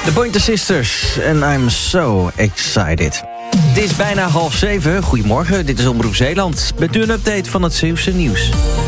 The Pointer Sisters and I'm so excited. Het is bijna 6:30. Goedemorgen, dit is Omroep Zeeland. Met u een update van het Zeeuwse nieuws.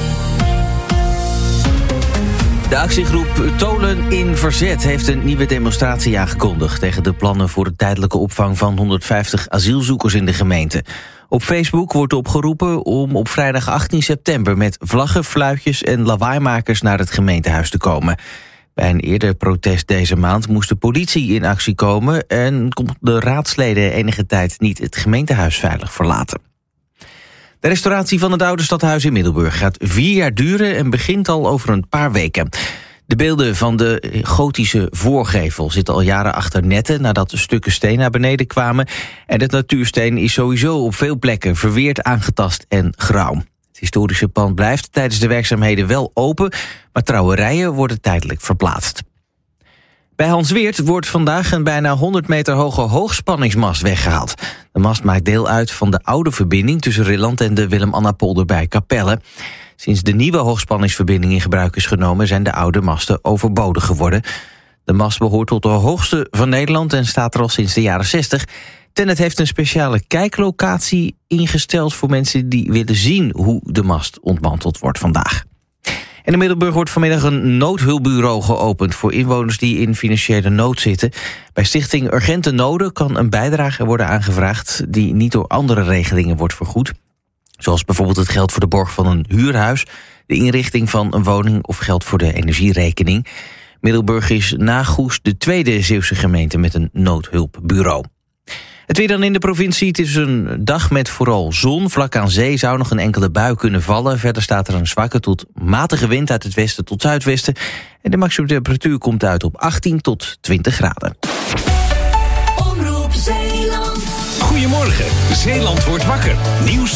De actiegroep Tolen in Verzet heeft een nieuwe demonstratie aangekondigd tegen de plannen voor de tijdelijke opvang van 150 asielzoekers in de gemeente. Op Facebook wordt opgeroepen om op vrijdag 18 september met vlaggen, fluitjes en lawaaimakers naar het gemeentehuis te komen. Bij een eerder protest deze maand moest de politie in actie komen en konden de raadsleden enige tijd niet het gemeentehuis veilig verlaten. De restauratie van het oude stadhuis in Middelburg gaat 4 jaar duren en begint al over een paar weken. De beelden van de gotische voorgevel zitten al jaren achter netten nadat de stukken steen naar beneden kwamen. En het natuursteen is sowieso op veel plekken verweerd, aangetast en grauw. Het historische pand blijft tijdens de werkzaamheden wel open, maar trouwerijen worden tijdelijk verplaatst. Bij Hansweert wordt vandaag een bijna 100 meter hoge hoogspanningsmast weggehaald. De mast maakt deel uit van de oude verbinding tussen Rilland en de Willem-Anna-polder bij Capelle. Sinds de nieuwe hoogspanningsverbinding in gebruik is genomen zijn de oude masten overbodig geworden. De mast behoort tot de hoogste van Nederland en staat er al sinds de jaren 60. TenneT heeft een speciale kijklocatie ingesteld voor mensen die willen zien hoe de mast ontmanteld wordt vandaag. En in Middelburg wordt vanmiddag een noodhulpbureau geopend voor inwoners die in financiële nood zitten. Bij Stichting Urgente Noden kan een bijdrage worden aangevraagd die niet door andere regelingen wordt vergoed. Zoals bijvoorbeeld het geld voor de borg van een huurhuis, de inrichting van een woning of geld voor de energierekening. Middelburg is na Goes de tweede Zeeuwse gemeente met een noodhulpbureau. Het weer dan in de provincie. Het is een dag met vooral zon. Vlak aan zee zou nog een enkele bui kunnen vallen. Verder staat er een zwakke tot matige wind uit het westen tot zuidwesten. En de maximumtemperatuur komt uit op 18 tot 20 graden. Goedemorgen, Zeeland wordt wakker. Nieuws